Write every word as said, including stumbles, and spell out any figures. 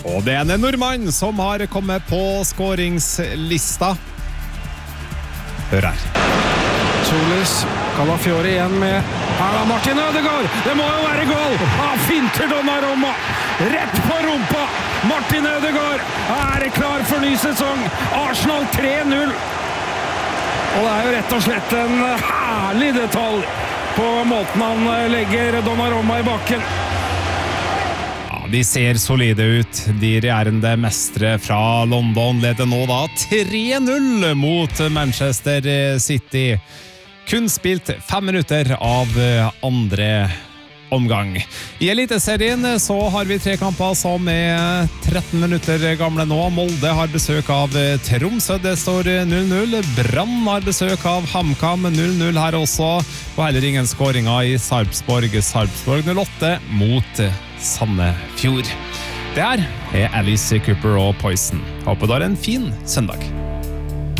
Og det er en nordmann som har kommet på skåringslista. Hør her. Solis, Calafiori igjen med her da Martin Ødegaard. Det må jo være goal. Han finter Donnarumma. Rett på rumpa. Martin Ødegaard er klar for ny sesong. Arsenal tre null. Og det er jo rett og slett en herlig detalj på måten han legger Donnarumma i bakken. De ser solide ut. De regjerende mestre fra London leder nå da tre null mot Manchester City. Kun spilt fem minutter av andre omgang. I Eliteserien så har vi tre kamper som er tretten minutter gamle nå. Molde har besøk av Tromsø, det står null null. Brann har besøk av HamKam, null null her også. Og heller ingen skåringer i Sarpsborg. Sarpsborg null åtte mot Sandefjord. Det her er Alice Cooper og Poison. Håper du har en fin søndag.